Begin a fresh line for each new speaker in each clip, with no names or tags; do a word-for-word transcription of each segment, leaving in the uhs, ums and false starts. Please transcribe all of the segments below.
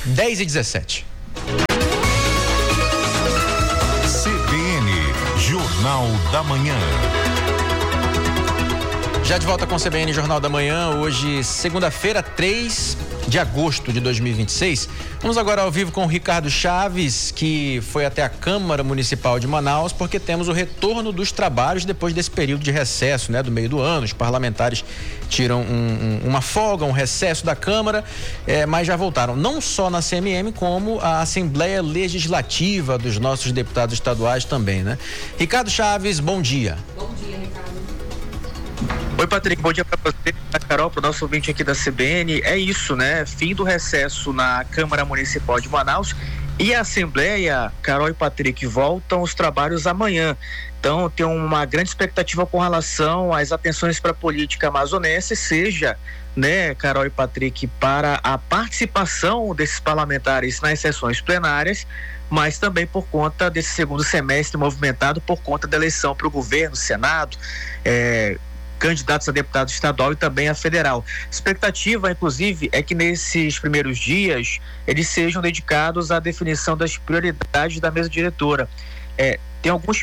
dez e dezessete.
C B N, Jornal da Manhã.
Já de volta com o C B N Jornal da Manhã, hoje, segunda-feira, três de agosto de dois mil e vinte e seis. Vamos agora ao vivo com o Ricardo Chaves, que foi até a Câmara Municipal de Manaus, porque temos o retorno dos trabalhos depois desse período de recesso, né, do meio do ano. Os parlamentares tiram um, um, uma folga, um recesso da Câmara, é, mas já voltaram não só na C M M, como a Assembleia Legislativa dos nossos deputados estaduais também, né? Ricardo Chaves, bom dia.
Bom dia, Ricardo.
Oi, Patrick, bom dia para você, a Carol, para o nosso ouvinte aqui da C B N. É isso, né? Fim do recesso na Câmara Municipal de Manaus e a Assembleia, Carol e Patrick, voltam os trabalhos amanhã. Então, tem uma grande expectativa com relação às atenções para a política amazonense, seja, né, Carol e Patrick, para a participação desses parlamentares nas sessões plenárias, mas também por conta desse segundo semestre movimentado por conta da eleição para o governo, Senado, é, candidatos a deputado estadual e também a federal. Expectativa, inclusive, é que nesses primeiros dias eles sejam dedicados à definição das prioridades da mesa diretora. É, tem alguns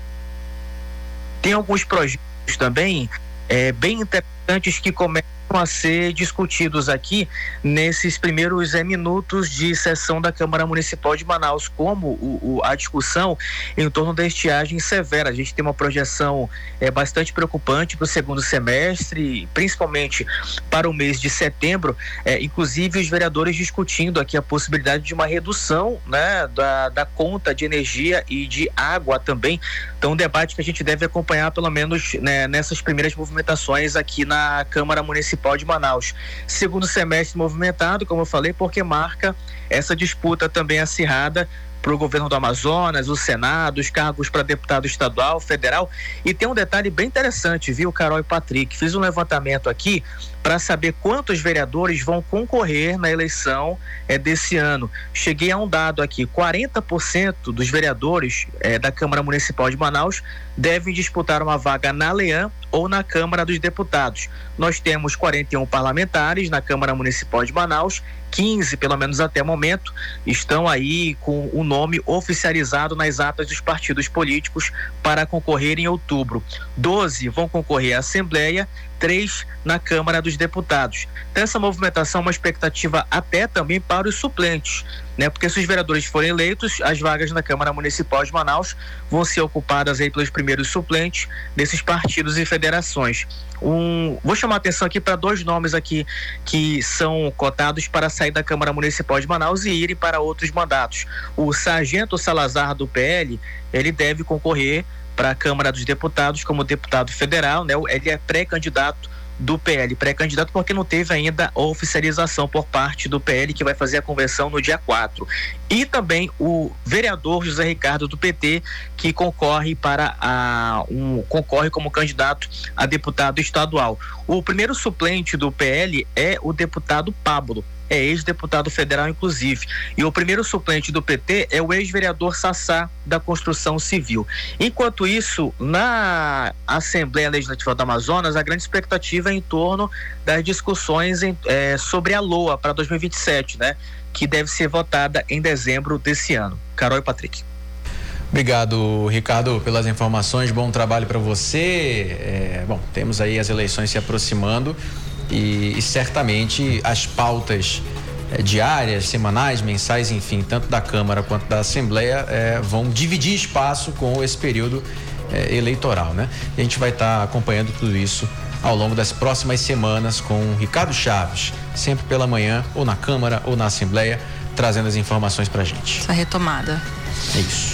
tem alguns projetos também é, bem interessantes que começam a ser discutidos aqui nesses primeiros é, minutos de sessão da Câmara Municipal de Manaus, como o, o, a discussão em torno da estiagem severa. A gente tem uma projeção é, bastante preocupante para o segundo semestre, principalmente para o mês de setembro, é, inclusive os vereadores discutindo aqui a possibilidade de uma redução, né, da, da conta de energia e de água também. Então, um debate que a gente deve acompanhar pelo menos, né, nessas primeiras movimentações aqui na Câmara Municipal de Manaus. Segundo semestre movimentado, como eu falei, porque marca essa disputa também acirrada para o governo do Amazonas, o Senado, os cargos para deputado estadual, federal. E tem um detalhe bem interessante, viu, Carol e Patrick? Fiz um levantamento aqui para saber quantos vereadores vão concorrer na eleição é, desse ano. Cheguei a um dado aqui: quarenta por cento dos vereadores é, da Câmara Municipal de Manaus devem disputar uma vaga na Leam ou na Câmara dos Deputados. Nós temos quarenta e um parlamentares na Câmara Municipal de Manaus, quinze, pelo menos até o momento, estão aí com o nome oficializado nas atas dos partidos políticos para concorrer em outubro. doze vão concorrer à Assembleia, três na Câmara dos Deputados. Então, essa movimentação é uma expectativa até também para os suplentes, né? Porque se os vereadores forem eleitos, as vagas na Câmara Municipal de Manaus vão ser ocupadas aí pelos primeiros suplentes desses partidos e federações. Um, vou chamar a atenção aqui para dois nomes aqui que são cotados para sair da Câmara Municipal de Manaus e irem para outros mandatos. O Sargento Salazar, do P L, ele deve concorrer para a Câmara dos Deputados como deputado federal, né? Ele é pré-candidato do P L, pré-candidato porque não teve ainda a oficialização por parte do P L, que vai fazer a convenção no dia quatro. E também o vereador José Ricardo, do P T, que concorre para a um concorre como candidato a deputado estadual. O primeiro suplente do P L é o deputado Pablo, é ex-deputado federal, inclusive. E o primeiro suplente do P T é o ex-vereador Sassá, da Construção Civil. Enquanto isso, na Assembleia Legislativa do Amazonas, a grande expectativa é em torno das discussões em, é, sobre a LOA para dois mil e vinte e sete, né? Que deve ser votada em dezembro desse ano. Carol e Patrick.
Obrigado, Ricardo, pelas informações. Bom trabalho para você. É, bom, temos aí as eleições se aproximando. E, e certamente as pautas é, diárias, semanais, mensais, enfim, tanto da Câmara quanto da Assembleia é, vão dividir espaço com esse período é, eleitoral, né? E a gente vai estar tá acompanhando tudo isso ao longo das próximas semanas com o Ricardo Chaves, sempre pela manhã, ou na Câmara ou na Assembleia, trazendo as informações pra gente.
Essa retomada.
É isso.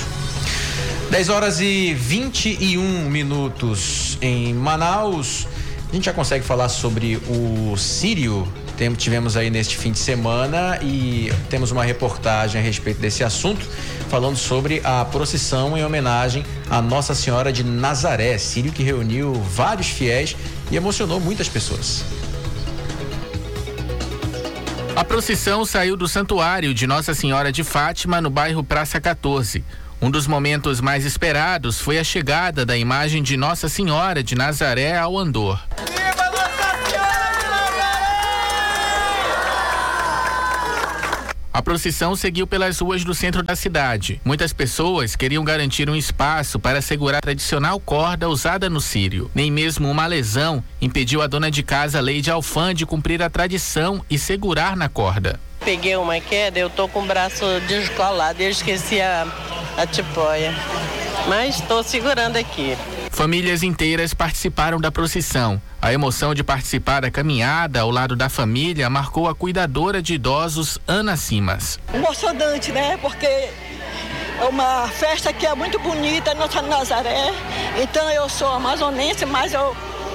dez horas e vinte e um minutos em Manaus. A gente já consegue falar sobre o Sírio. Tem, tivemos aí neste fim de semana e temos uma reportagem a respeito desse assunto, falando sobre a procissão em homenagem a Nossa Senhora de Nazaré. Sírio que reuniu vários fiéis e emocionou muitas pessoas.
A procissão saiu do santuário de Nossa Senhora de Fátima, no bairro Praça quatorze. Um dos momentos mais esperados foi a chegada da imagem de Nossa Senhora de Nazaré ao andor.
Viva Nossa Senhora de Nazaré!
A procissão seguiu pelas ruas do centro da cidade. Muitas pessoas queriam garantir um espaço para segurar a tradicional corda usada no círio. Nem mesmo uma lesão impediu a dona de casa, Leide Alfã, de cumprir a tradição e segurar na corda.
Peguei uma queda, eu tô com o braço descolado, eu esqueci a, a tipóia, mas estou segurando aqui.
Famílias inteiras participaram da procissão. A emoção de participar da caminhada ao lado da família marcou a cuidadora de idosos, Ana Simas.
Emocionante, né? Porque é uma festa que é muito bonita, Nossa Nazaré. Então eu sou amazonense, mas eu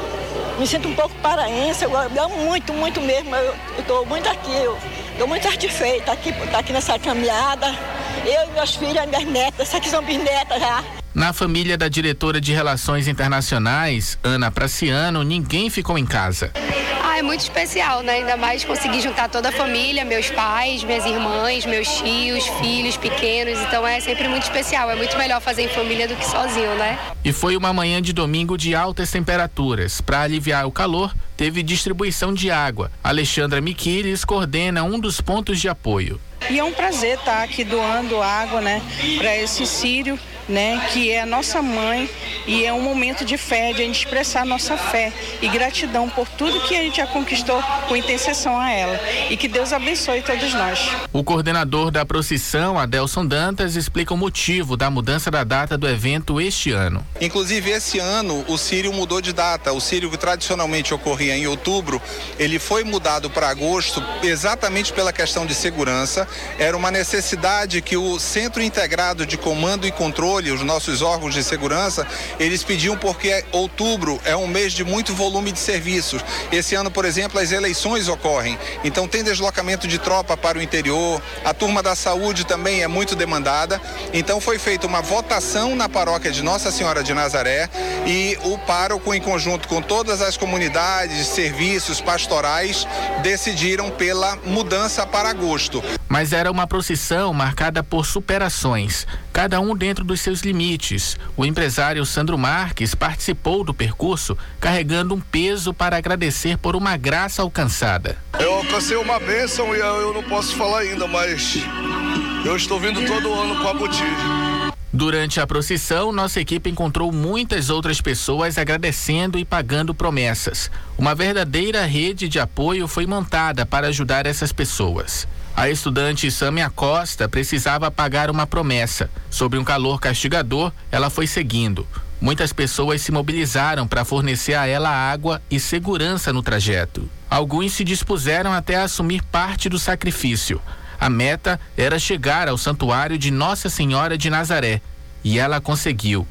me sinto um pouco paraense. Eu amo muito, muito mesmo. Eu estou muito aqui, eu estou muito satisfeita aqui, tá aqui nessa caminhada. Eu e meus filhos e minhas netas, essas aqui são bisnetas já.
Na família da diretora de Relações Internacionais, Ana Praciano, ninguém ficou em casa.
Ah, é muito especial, né? Ainda mais conseguir juntar toda a família, meus pais, minhas irmãs, meus tios, filhos pequenos. Então é sempre muito especial. É muito melhor fazer em família do que sozinho, né?
E foi uma manhã de domingo de altas temperaturas. Para aliviar o calor, teve distribuição de água. Alexandra Miquiles coordena um dos pontos de apoio.
E é um prazer estar aqui doando água, né, para esse círio, né, que é a nossa mãe, e é um momento de fé, de a gente expressar a nossa fé e gratidão por tudo que a gente já conquistou com intercessão a ela. E que Deus abençoe todos nós.
O coordenador da procissão, Adelson Dantas, explica o motivo da mudança da data do evento este ano.
Inclusive, esse ano o círio mudou de data. O círio que tradicionalmente ocorria em outubro, ele foi mudado para agosto exatamente pela questão de segurança. Era uma necessidade que o Centro Integrado de Comando e Controle, os nossos órgãos de segurança, eles pediam porque outubro é um mês de muito volume de serviços. Esse ano, por exemplo, as eleições ocorrem, então tem deslocamento de tropa para o interior, a turma da saúde também é muito demandada, então foi feita uma votação na paróquia de Nossa Senhora de Nazaré e o pároco, em conjunto com todas as comunidades, serviços pastorais, decidiram pela mudança para agosto.
Mas era uma procissão marcada por superações, cada um dentro dos seus limites. O empresário Sandro Marques participou do percurso carregando um peso para agradecer por uma graça alcançada.
Eu alcancei uma bênção e eu não posso falar ainda, mas eu estou vindo todo ano com a botija.
Durante a procissão, nossa equipe encontrou muitas outras pessoas agradecendo e pagando promessas. Uma verdadeira rede de apoio foi montada para ajudar essas pessoas. A estudante Sâmia Costa precisava pagar uma promessa. Sob um calor castigador, ela foi seguindo. Muitas pessoas se mobilizaram para fornecer a ela água e segurança no trajeto. Alguns se dispuseram até a assumir parte do sacrifício. A meta era chegar ao santuário de Nossa Senhora de Nazaré. E ela conseguiu.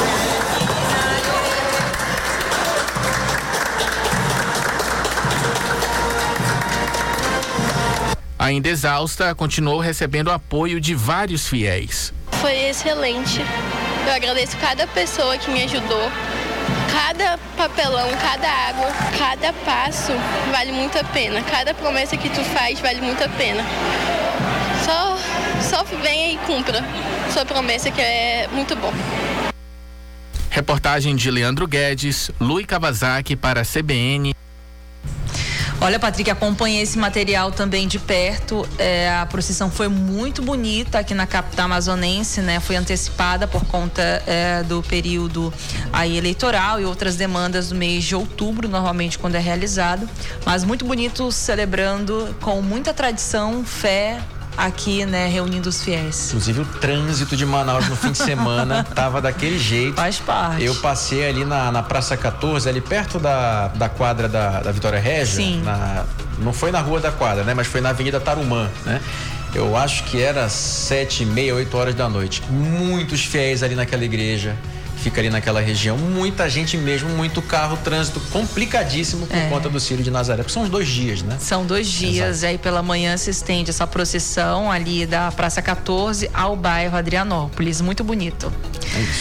Ainda exausta, continuou recebendo apoio de vários fiéis.
Foi excelente. Eu agradeço cada pessoa que me ajudou. Cada papelão, cada água, cada passo vale muito a pena. Cada promessa que tu faz vale muito a pena. Só, só venha e cumpra sua promessa, que é muito bom.
Reportagem de Leandro Guedes, Lui Kawasaki para a C B N.
Olha, Patrick, acompanhei esse material também de perto. É, a procissão foi muito bonita aqui na capital amazonense, né? Foi antecipada por conta é, do período aí eleitoral e outras demandas do mês de outubro, normalmente quando é realizado. Mas muito bonito, celebrando com muita tradição, fé, aqui, né, reunindo os fiéis.
Inclusive o trânsito de Manaus no fim de semana tava daquele jeito.
Faz parte.
Eu passei ali na, na Praça quatorze, ali perto da, da quadra da, da Vitória Régia.
Sim.
Na, não foi na rua da quadra, né, mas foi na Avenida Tarumã, né? Eu acho que era sete e meia, oito horas da noite. Muitos fiéis ali naquela igreja. Fica ali naquela região, muita gente mesmo, muito carro, trânsito complicadíssimo por é. conta do Círio de Nazaré, porque são os dois dias, né?
São dois dias, Exato. E aí pela manhã se estende essa procissão ali da Praça quatorze ao bairro Adrianópolis, muito bonito.
É isso.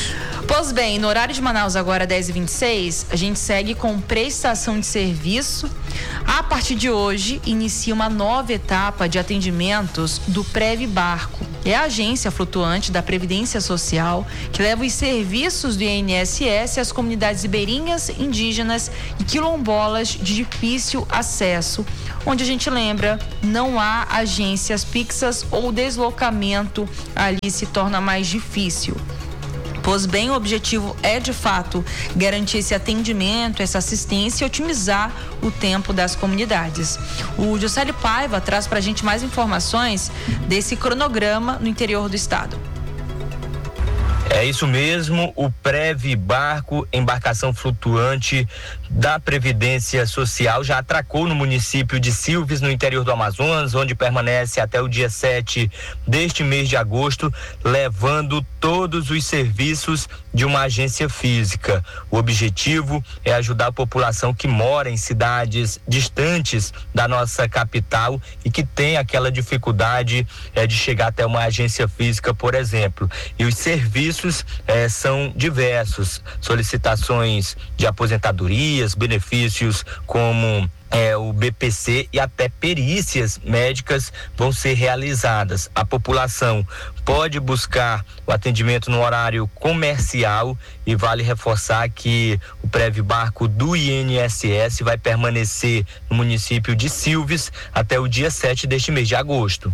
Pois bem, no horário de Manaus, agora dez e vinte e seis, a gente segue com prestação de serviço. A partir de hoje, inicia uma nova etapa de atendimentos do Prev Barco. É a agência flutuante da Previdência Social que leva os serviços do I N S S às comunidades ribeirinhas, indígenas e quilombolas de difícil acesso, onde a gente lembra, não há agências fixas ou o deslocamento ali se torna mais difícil. Pois bem, o objetivo é, de fato, garantir esse atendimento, essa assistência e otimizar o tempo das comunidades. O Juscelio Paiva traz para a gente mais informações desse cronograma no interior do estado.
É isso mesmo, o Prev Barco, embarcação flutuante da Previdência Social, já atracou no município de Silves, no interior do Amazonas, onde permanece até o dia sete deste mês de agosto, levando todos os serviços de uma agência física. O objetivo é ajudar a população que mora em cidades distantes da nossa capital e que tem aquela dificuldade é, de chegar até uma agência física, por exemplo. E os serviços É, são diversos, solicitações de aposentadorias, benefícios como é, o B P C e até perícias médicas vão ser realizadas. A população pode buscar o atendimento no horário comercial e vale reforçar que o Prev Barco do I N S S vai permanecer no município de Silves até o dia sete deste mês de agosto.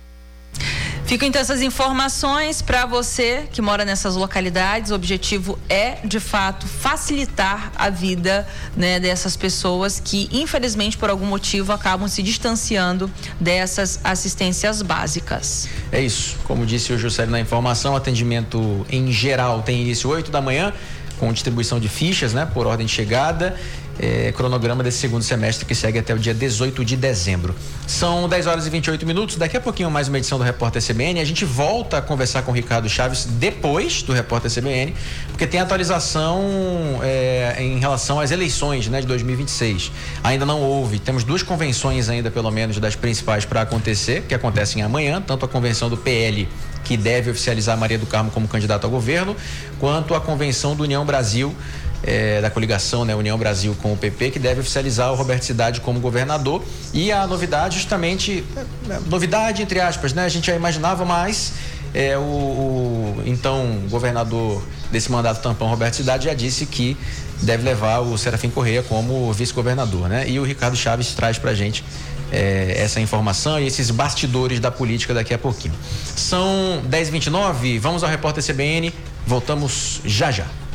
Ficam então essas informações para você que mora nessas localidades. O objetivo é, de fato, facilitar a vida, né, dessas pessoas que, infelizmente, por algum motivo, acabam se distanciando dessas assistências básicas.
É isso. Como disse o Juscelio na informação, atendimento em geral tem início oito da manhã, com distribuição de fichas, né, por ordem de chegada. É, cronograma desse segundo semestre que segue até o dia dezoito de dezembro. São dez horas e vinte e oito minutos. Daqui a pouquinho mais uma edição do Repórter C B N. A gente volta a conversar com o Ricardo Chaves depois do Repórter C B N, porque tem atualização é, em relação às eleições, né, de dois mil e vinte e seis. Ainda não houve. Temos duas convenções ainda, pelo menos, das principais para acontecer, que acontecem amanhã, tanto a convenção do P L, que deve oficializar Maria do Carmo como candidata ao governo, quanto a convenção do União Brasil, É, da coligação, né, União Brasil com o P P, que deve oficializar o Roberto Cidade como governador. E a novidade, justamente, é, novidade entre aspas, né, a gente já imaginava, mas é, o, o então governador desse mandato tampão, Roberto Cidade, já disse que deve levar o Serafim Correia como vice-governador, né? E o Ricardo Chaves traz pra gente é, essa informação e esses bastidores da política daqui a pouquinho. São dez e vinte e nove, vamos ao Repórter C B N, voltamos já já.